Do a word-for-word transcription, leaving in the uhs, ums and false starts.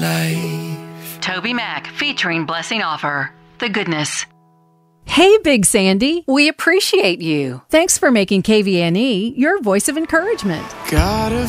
life. Toby Mac featuring Blessing Offer. The goodness. Hey, Big Sandy. We appreciate you. Thanks for making K V N E your voice of encouragement. Got a